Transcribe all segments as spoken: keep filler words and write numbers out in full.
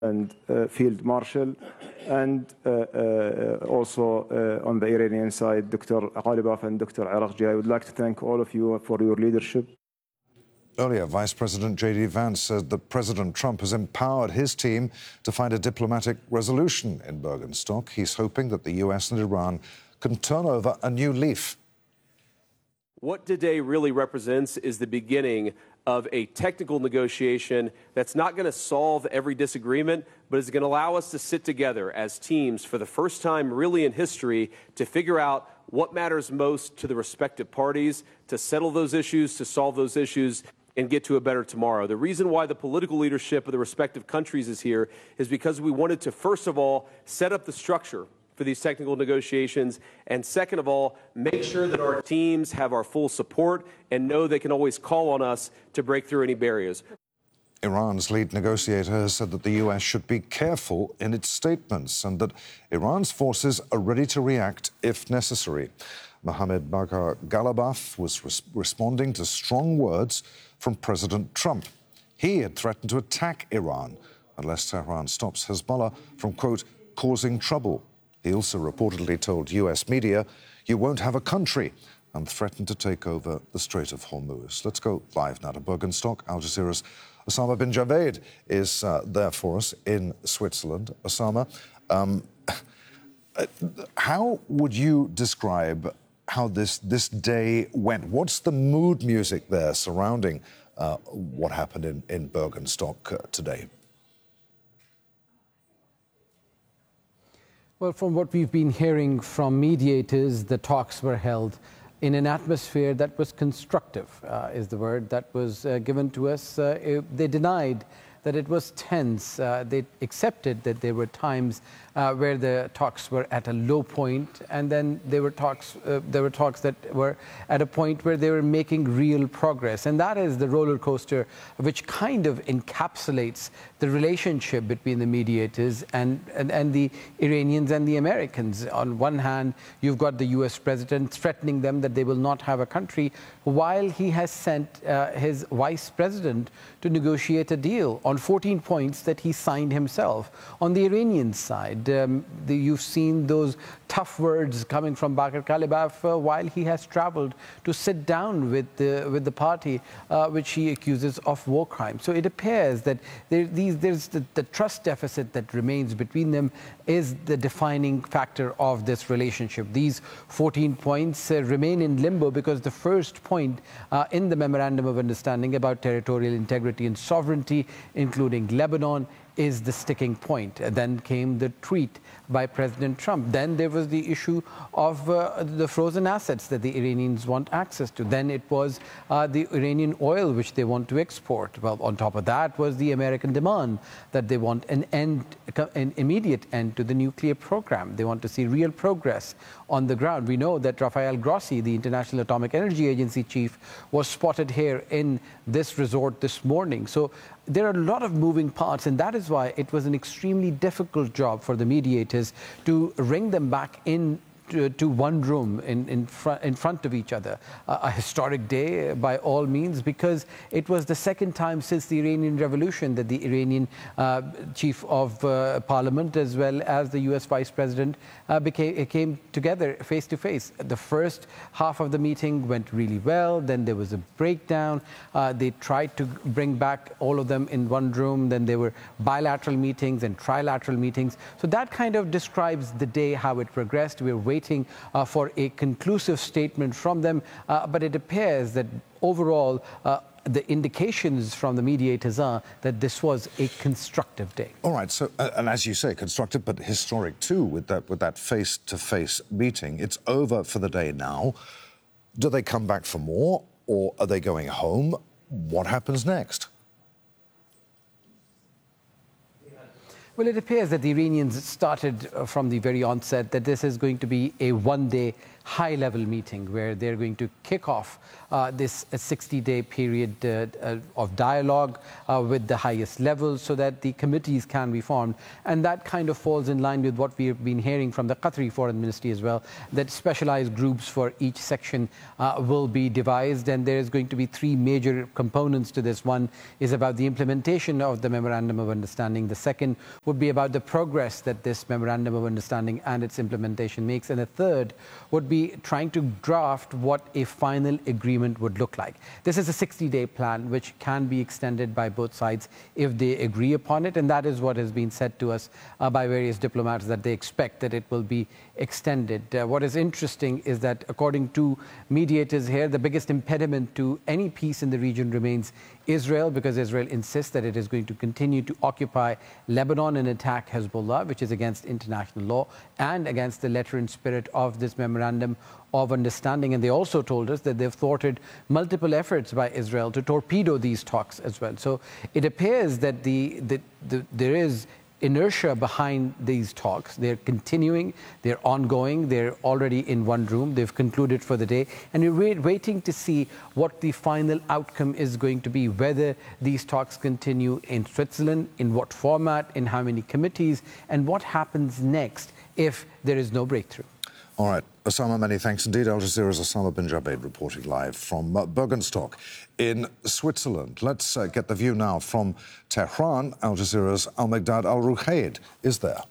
and uh, Field Marshal, and uh, uh, also uh, on the Iranian side, Doctor Ghalibaf and Doctor Araqji. I would like to thank all of you for your leadership. Earlier, Vice President J D Vance said that President Trump has empowered his team to find a diplomatic resolution in Bergenstock. He's hoping that the U S and Iran can turn over a new leaf. What today really represents is the beginning of a technical negotiation that's not going to solve every disagreement, but is going to allow us to sit together as teams for the first time really in history to figure out what matters most to the respective parties, to settle those issues, to solve those issues, and get to a better tomorrow. The reason why the political leadership of the respective countries is here is because we wanted to, first of all, set up the structure for these technical negotiations, and second of all, make sure that our teams have our full support and know they can always call on us to break through any barriers. Iran's lead negotiator has said that the U S should be careful in its statements and that Iran's forces are ready to react if necessary. Mohammed Bagher Ghalibaf was res- responding to strong words from President Trump. He had threatened to attack Iran unless Tehran stops Hezbollah from, quote, causing trouble. He also reportedly told U S media, "You won't have a country," and threatened to take over the Strait of Hormuz. Let's go live now to Bergenstock. Al Jazeera's Osama bin Javed is uh, there for us in Switzerland. Osama, um, how would you describe how this, this day went? What's the mood music there surrounding uh, what happened in, in Bergenstock uh, today? Well, from what we've been hearing from mediators, the talks were held in an atmosphere that was constructive, uh, is the word that was uh, given to us. Uh, it, they denied that it was tense. Uh, they accepted that there were times uh, where the talks were at a low point, and then there were talks. Uh, there were talks that were at a point where they were making real progress, and that is the roller coaster, which kind of encapsulates the relationship between the mediators and, and and the Iranians and the Americans. On one hand, you've got the U S president threatening them that they will not have a country, while he has sent uh, his vice president to negotiate a deal on fourteen points that he signed himself. On the Iranian side, um, the, you've seen those tough words coming from Bagher Ghalibaf uh, while he has traveled to sit down with the, with the party uh, which he accuses of war crimes. So it appears that there, these, there's the, the trust deficit that remains between them is the defining factor of this relationship. These fourteen points uh, remain in limbo because the first point uh, in the Memorandum of Understanding about territorial integrity and sovereignty, including Lebanon, is the sticking point. And then came the tweet by President Trump. Then there was the issue of uh, the frozen assets that the Iranians want access to. Then it was uh, the Iranian oil which they want to export. Well, on top of that was the American demand that they want an end, an immediate end to the nuclear program. They want to see real progress on the ground. We know that Rafael Grossi, the International Atomic Energy Agency chief, was spotted here in this resort this morning. So there are a lot of moving parts, and that is why it was an extremely difficult job for the mediators to ring them back in to, to one room in, in, fr in front of each other. Uh, a historic day by all means, because it was the second time since the Iranian Revolution that the Iranian uh, chief of uh, parliament as well as the U S vice president uh, became, came together face to face. The first half of the meeting went really well, then there was a breakdown. Uh, they tried to bring back all of them in one room, then there were bilateral meetings and trilateral meetings. So that kind of describes the day, how it progressed. We're waiting Uh, for a conclusive statement from them, uh, but it appears that overall uh, the indications from the mediators are that this was a constructive day. All right, so, uh, and as you say, constructive but historic too, with that, with that face-to-face meeting. It's over for the day now. Do they come back for more, or are they going home? What happens next? Well, it appears that the Iranians started from the very onset that this is going to be a one-day high-level meeting where they're going to kick off uh, this sixty-day period uh, uh, of dialogue uh, with the highest levels so that the committees can be formed. And that kind of falls in line with what we've been hearing from the Qatari Foreign Ministry as well, that specialized groups for each section uh, will be devised, and there is going to be three major components to this. One is about the implementation of the Memorandum of Understanding. The second would be about the progress that this Memorandum of Understanding and its implementation makes. And the third would be trying to draft what a final agreement would look like. This is a sixty-day plan which can be extended by both sides if they agree upon it, and that is what has been said to us uh, by various diplomats, that they expect that it will be extended. Uh, what is interesting is that according to mediators here, the biggest impediment to any peace in the region remains Israel, because Israel insists that it is going to continue to occupy Lebanon and attack Hezbollah, which is against international law and against the letter and spirit of this Memorandum of Understanding. And they also told us that they've thwarted multiple efforts by Israel to torpedo these talks as well. So it appears that the, the, the there is inertia behind these talks. They're continuing, they're ongoing, they're already in one room, they've concluded for the day, and we're wait, waiting to see what the final outcome is going to be, whether these talks continue in Switzerland, in what format, in how many committees, and what happens next if there is no breakthrough. All right, Osama, many thanks indeed. Al Jazeera's Osama bin Jabed reporting live from uh, Bergenstock in Switzerland. Let's uh, get the view now from Tehran. Al Jazeera's Al-Migdad Al-Ruhayd is there.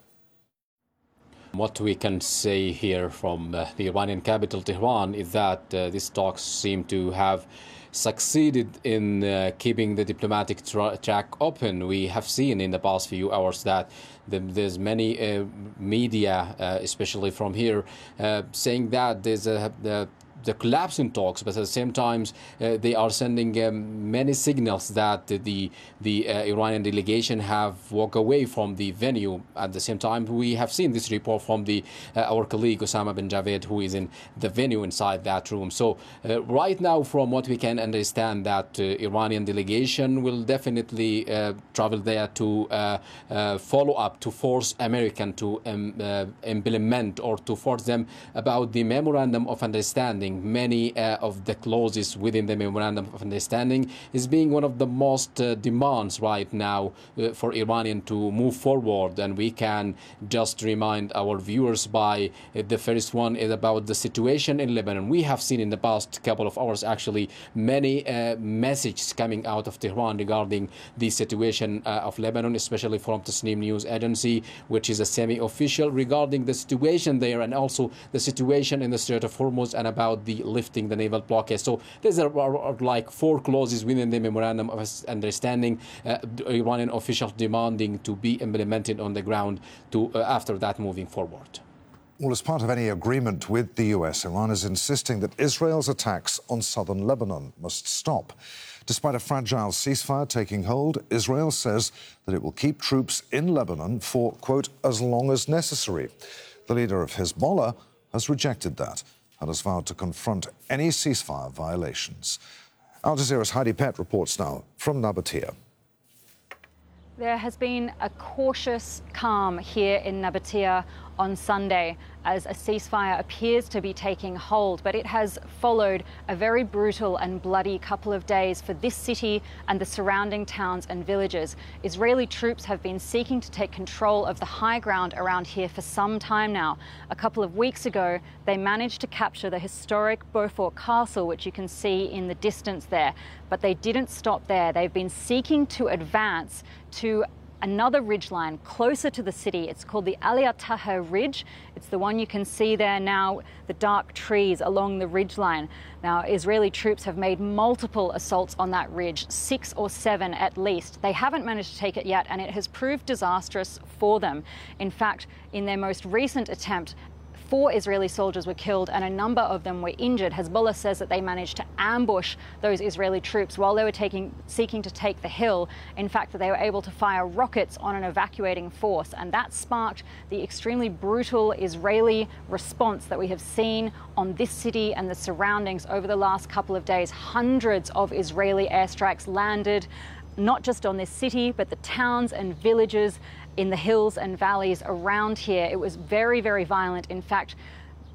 What we can say here from uh, the Iranian capital, Tehran, is that uh, these talks seem to have succeeded in uh, keeping the diplomatic tra track open. We have seen in the past few hours that the, there's many uh, media, uh, especially from here, uh, saying that there's a, a the collapse in talks, but at the same time, uh, they are sending um, many signals that the the uh, Iranian delegation have walked away from the venue. At the same time, we have seen this report from the uh, our colleague Osama bin Jabed, who is in the venue inside that room. So uh, right now, from what we can understand, that uh, Iranian delegation will definitely uh, travel there to uh, uh, follow up, to force American to um, uh, implement or to force them about the Memorandum of Understanding. Many uh, of the clauses within the Memorandum of Understanding is being one of the most uh, demands right now uh, for Iranian to move forward. And we can just remind our viewers by uh, the first one is about the situation in Lebanon. We have seen in the past couple of hours actually many uh, messages coming out of Tehran regarding the situation uh, of Lebanon, especially from Tasnim News Agency, which is a semi-official, regarding the situation there and also the situation in the Strait of Hormuz and about the lifting the naval blockade. So there's are, are like four clauses within the Memorandum of Understanding, uh, Iranian officials demanding to be implemented on the ground to uh, after that moving forward. Well, as part of any agreement with the U S, Iran is insisting that Israel's attacks on southern Lebanon must stop. Despite a fragile ceasefire taking hold, Israel says that it will keep troops in Lebanon for, quote, as long as necessary. The leader of Hezbollah has rejected that and has vowed to confront any ceasefire violations. Al Jazeera's Heidi Pett reports now from Nabatea. There has been a cautious calm here in Nabatea on Sunday as a ceasefire appears to be taking hold, but it has followed a very brutal and bloody couple of days for this city and the surrounding towns and villages. Israeli troops have been seeking to take control of the high ground around here for some time now. A couple of weeks ago, they managed to capture the historic Beaufort Castle, which you can see in the distance there, but they didn't stop there. They've been seeking to advance to another ridgeline closer to the city. It's called the Aliyat Taha Ridge. It's the one you can see there now, the dark trees along the ridgeline. Now, Israeli troops have made multiple assaults on that ridge, six or seven at least. They haven't managed to take it yet, and it has proved disastrous for them. In fact, in their most recent attempt, Four Israeli soldiers were killed and a number of them were injured. Hezbollah says that they managed to ambush those Israeli troops while they were taking, seeking to take the hill. In fact, that they were able to fire rockets on an evacuating force, and that sparked the extremely brutal Israeli response that we have seen on this city and the surroundings over the last couple of days. Hundreds of Israeli airstrikes landed, not just on this city, but the towns and villages in the hills and valleys around here. It was very, very violent. In fact,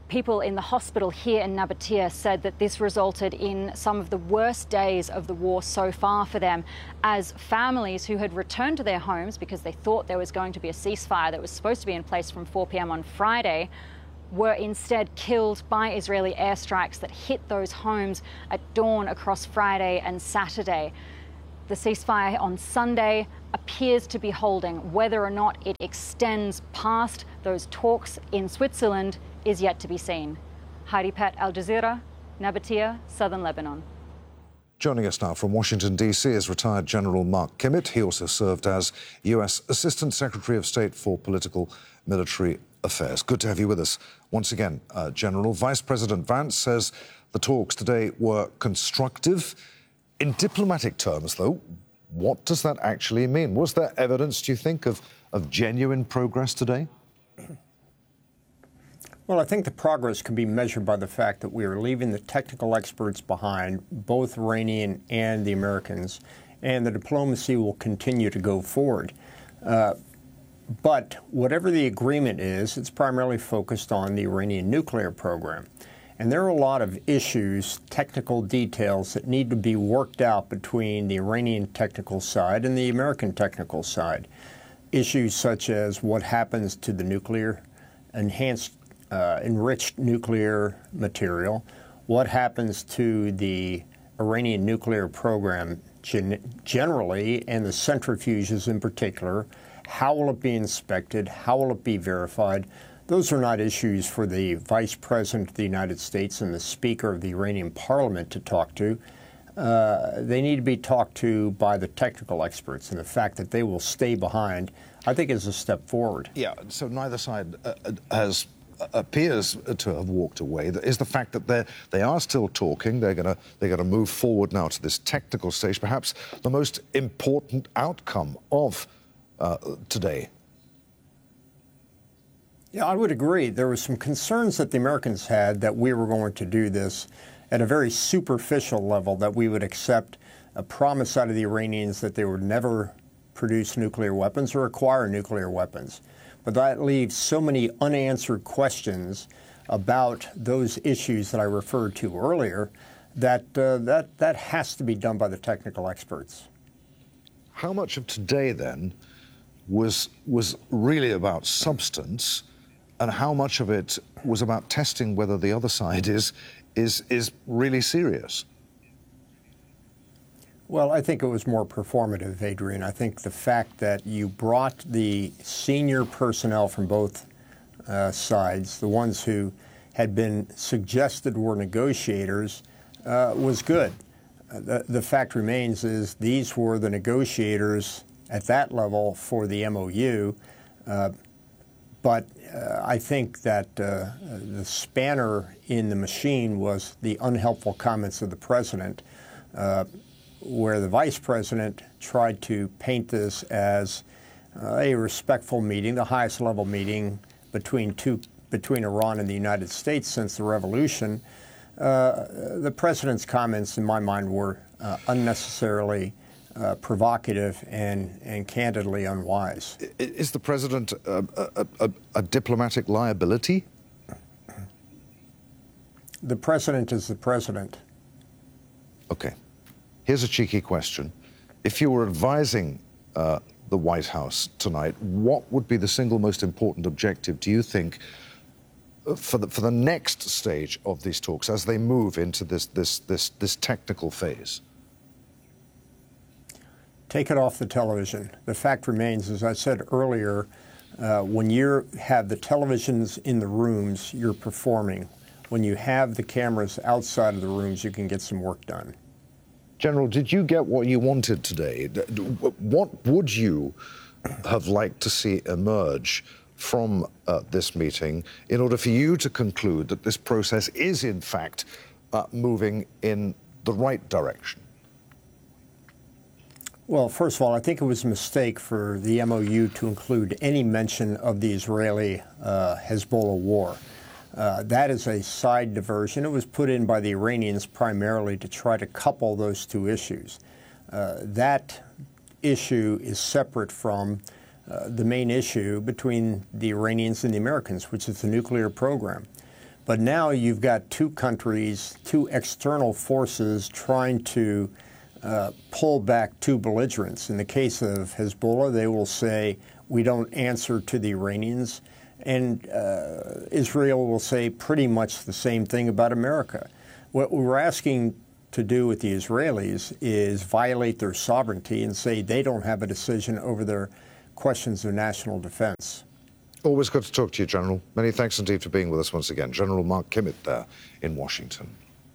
People in the hospital here in Nabatea said that this resulted in some of the worst days of the war so far for them, as families who had returned to their homes because they thought there was going to be a ceasefire that was supposed to be in place from four p m on Friday were instead killed by Israeli airstrikes that hit those homes at dawn across Friday and Saturday. The ceasefire on Sunday appears to be holding. Whether or not it extends past those talks in Switzerland is yet to be seen. Heidi Pett, Al Jazeera, Nabatea, Southern Lebanon. Joining us now from Washington, D C is retired General Mark Kimmitt. He also served as U S Assistant Secretary of State for Political Military Affairs. Good to have you with us once again, uh, General. Vice President Vance says the talks today were constructive. In diplomatic terms, though, what does that actually mean? Was there evidence, do you think, of, of genuine progress today? Well, I think the progress can be measured by the fact that we are leaving the technical experts behind, both Iranian and the Americans, and the diplomacy will continue to go forward. Uh, but whatever the agreement is, it's primarily focused on the Iranian nuclear program. And there are a lot of issues, technical details that need to be worked out between the Iranian technical side and the American technical side. Issues such as what happens to the nuclear, enhanced, uh, enriched nuclear material, what happens to the Iranian nuclear program gen generally, and the centrifuges in particular. How will it be inspected? How will it be verified? Those are not issues for the Vice President of the United States and the Speaker of the Iranian Parliament to talk to. Uh, they need to be talked to by the technical experts, and the fact that they will stay behind, I think, is a step forward. Yeah, so neither side uh, has uh, appears to have walked away. Is the fact that they they are still talking. They're going to they're going to move forward now to this technical stage, perhaps the most important outcome of uh, today. Yeah, I would agree. There were some concerns that the Americans had that we were going to do this at a very superficial level, that we would accept a promise out of the Iranians that they would never produce nuclear weapons or acquire nuclear weapons. But that leaves so many unanswered questions about those issues that I referred to earlier that uh, that, that has to be done by the technical experts. How much of today, then, was was really about substance, and how much of it was about testing whether the other side is is is really serious? Well, I think it was more performative, Adrian. I think the fact that you brought the senior personnel from both uh, sides, the ones who had been suggested were negotiators, uh, was good. Uh, the, the fact remains is these were the negotiators at that level for the M O U. Uh, But uh, I think that uh, the spanner in the machine was the unhelpful comments of the president, uh, where the vice president tried to paint this as uh, a respectful meeting, the highest level meeting between two between Iran and the United States since the revolution. Uh, the president's comments, in my mind, were uh, unnecessarily Uh, provocative and, and candidly unwise. Is the president a, a, a, a diplomatic liability? The president is the president. Okay. Here's a cheeky question. If you were advising uh, the White House tonight, what would be the single most important objective, do you think, for the, for the next stage of these talks as they move into this, this, this, this technical phase? Take it off the television. The fact remains, as I said earlier, uh, when you have the televisions in the rooms, you're performing. When you have the cameras outside of the rooms, you can get some work done. General, did you get what you wanted today? What would you have liked to see emerge from uh, this meeting in order for you to conclude that this process is, in fact, uh, moving in the right direction? Well, first of all, I think it was a mistake for the M O U to include any mention of the Israeli-Hezbollah uh, war. Uh, that is a side diversion. It was put in by the Iranians primarily to try to couple those two issues. Uh, that issue is separate from uh, the main issue between the Iranians and the Americans, which is the nuclear program. But now you've got two countries, two external forces trying to uh, pull back two belligerents. In the case of Hezbollah, they will say, we don't answer to the Iranians. And uh, Israel will say pretty much the same thing about America. What we're asking to do with the Israelis is violate their sovereignty and say they don't have a decision over their questions of national defense. Always good to talk to you, General. Many thanks indeed for being with us once again. General Mark Kimmitt there in Washington.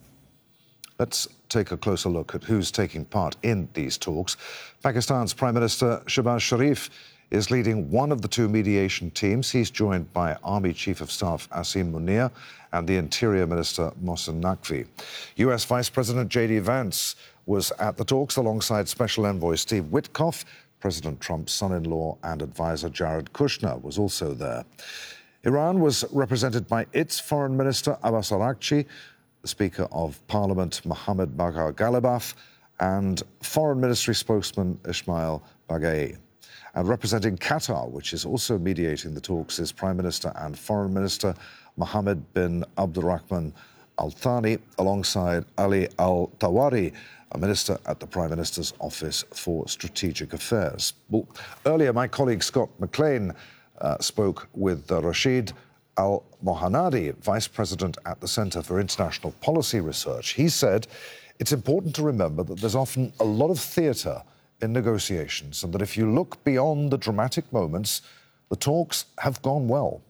Let's take a closer look at who's taking part in these talks. Pakistan's Prime Minister Shehbaz Sharif is leading one of the two mediation teams. He's joined by Army Chief of Staff Asim Munir and the Interior Minister Mohsen Naqvi. U S Vice President J D Vance was at the talks alongside Special Envoy Steve Witkoff. President Trump's son-in-law and advisor Jared Kushner was also there. Iran was represented by its Foreign Minister Abbas Araghchi, the Speaker of Parliament Mohammad Bagher Ghalibaf, and Foreign Ministry spokesman Ismail Baghai. And representing Qatar, which is also mediating the talks, is Prime Minister and Foreign Minister Mohammed bin Abdulrahman Al Thani, alongside Ali Al Tawari, a minister at the Prime Minister's Office for Strategic Affairs. Well, earlier, my colleague Scott McLean uh, spoke with uh, Rashid Al Mohanadi, Vice President at the Centre for International Policy Research. He said it's important to remember that there's often a lot of theatre in negotiations, and that if you look beyond the dramatic moments, the talks have gone well.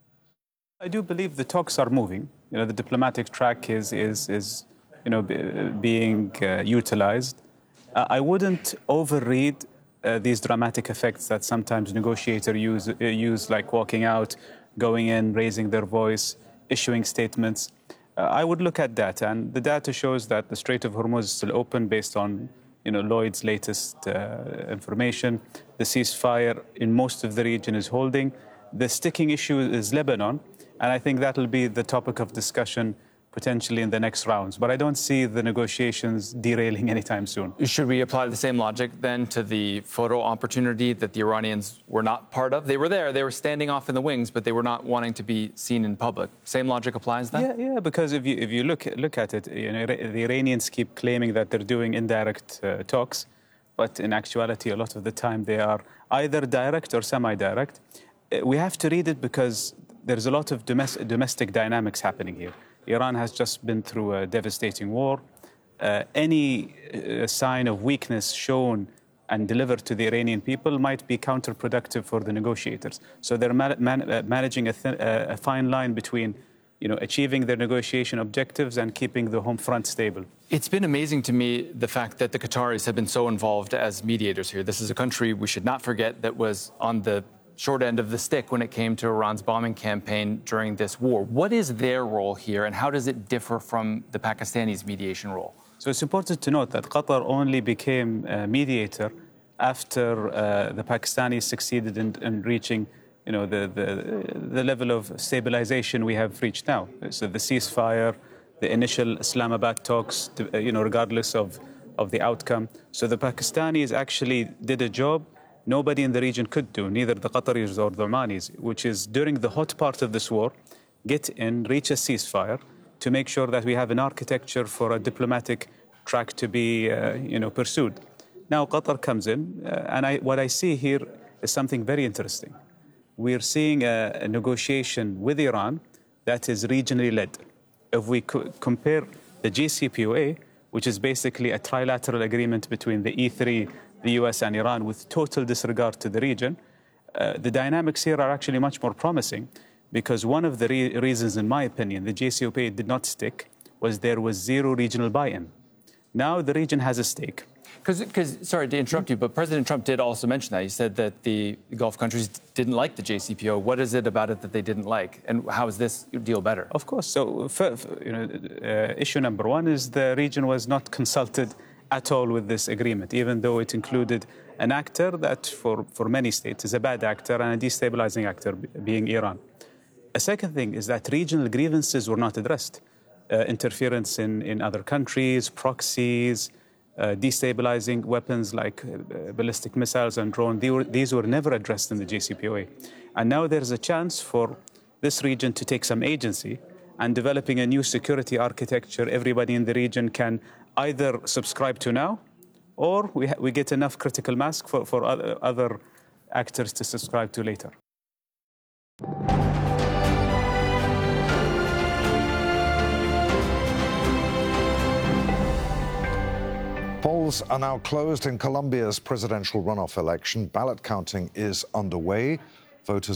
I do believe the talks are moving. You know, the diplomatic track is is is you know b being uh, utilized. Uh, I wouldn't overread uh, these dramatic effects that sometimes negotiators use uh, use, like walking out, going in, raising their voice, issuing statements. Uh, I would look at data, and the data shows that the Strait of Hormuz is still open based on you know, Lloyd's latest uh, information. The ceasefire in most of the region is holding. The sticking issue is Lebanon, and I think that'll be the topic of discussion potentially in the next rounds. But I don't see the negotiations derailing anytime soon. Should we apply the same logic then to the photo opportunity that the Iranians were not part of? They were there, they were standing off in the wings, but they were not wanting to be seen in public. Same logic applies then? Yeah, yeah. Because if you if you look look at it, you know, the Iranians keep claiming that they're doing indirect uh, talks, but in actuality, a lot of the time they are either direct or semi-direct. Uh, we have to read it because there's a lot of domestic domestic dynamics happening here. Iran has just been through a devastating war. Uh, any uh, sign of weakness shown and delivered to the Iranian people might be counterproductive for the negotiators. So they're man man uh, managing a, th uh, a fine line between, you know, achieving their negotiation objectives and keeping the home front stable. It's been amazing to me the fact that the Qataris have been so involved as mediators here. This is a country we should not forget that was on the short end of the stick when it came to Iran's bombing campaign during this war. What is their role here, and how does it differ from the Pakistanis' mediation role? So it's important to note that Qatar only became a mediator after uh, the Pakistanis succeeded in, in reaching, you know, the, the, the level of stabilization we have reached now. So the ceasefire, the initial Islamabad talks, you know, regardless of, of the outcome. So the Pakistanis actually did a job nobody in the region could do, neither the Qataris or the Omanis, which is during the hot part of this war, get in, reach a ceasefire to make sure that we have an architecture for a diplomatic track to be uh, you know, pursued. Now Qatar comes in, uh, and I, what I see here is something very interesting. We're seeing a, a negotiation with Iran that is regionally led. If we co compare the J C P O A, which is basically a trilateral agreement between the E three, the U S and Iran, with total disregard to the region, uh, the dynamics here are actually much more promising, because one of the re reasons, in my opinion, the J C P O A did not stick was there was zero regional buy-in. Now the region has a stake. Because, sorry to interrupt you, but President Trump did also mention that. He said that the Gulf countries didn't like the J C P O. What is it about it that they didn't like? And how is this deal better? Of course. So, for, for, you know, uh, issue number one is the region was not consulted at all with this agreement, even though it included an actor that for, for many states is a bad actor and a destabilizing actor, being Iran. A second thing is that regional grievances were not addressed. Uh, interference in, in other countries, proxies, uh, destabilizing weapons like uh, ballistic missiles and drones, they were, these were never addressed in the J C P O A. And now there's a chance for this region to take some agency and developing a new security architecture everybody in the region can either subscribe to now, or we, we get enough critical mass for, for other, other actors to subscribe to later. Polls are now closed in Colombia's presidential runoff election. Ballot counting is underway. Voters